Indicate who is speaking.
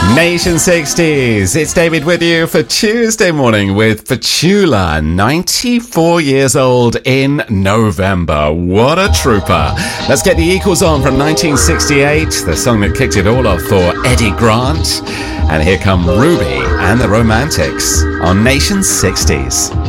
Speaker 1: Nation 60s. It's David with you for Tuesday morning with Petula, 94 years old in November. What a trooper. Let's get the Equals on from 1968, the song that kicked it all off for Eddie Grant. And here come Ruby and the Romantics on Nation 60s.